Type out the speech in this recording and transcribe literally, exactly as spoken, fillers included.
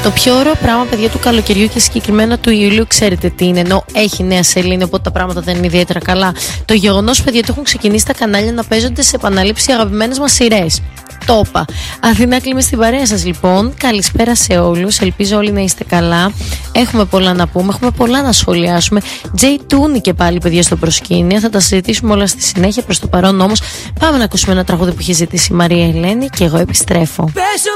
Το πιο ωραίο πράγμα, παιδιά, του καλοκαιριού και συγκεκριμένα του Ιουλίου, ξέρετε τι είναι? Ενώ έχει νέα σελήνη, οπότε τα πράγματα δεν είναι ιδιαίτερα καλά. Το γεγονός, παιδιά, ότι έχουν ξεκινήσει τα κανάλια να παίζονται σε επανάληψη αγαπημένες μας σειρές. Το είπα. Αθηνά, κλείνουμε στην παρέα σας λοιπόν. Καλησπέρα σε όλους. Ελπίζω όλοι να είστε καλά. Έχουμε πολλά να πούμε, έχουμε πολλά να σχολιάσουμε. Τζέι Τούνι και πάλι, παιδιά, στο προσκήνιο. Θα τα συζητήσουμε όλα στη συνέχεια. Προς το παρόν όμως, πάμε να ακούσουμε ένα τραγούδι που έχει ζητήσει η Μαρία Ελένη και εγώ επιστρέφω.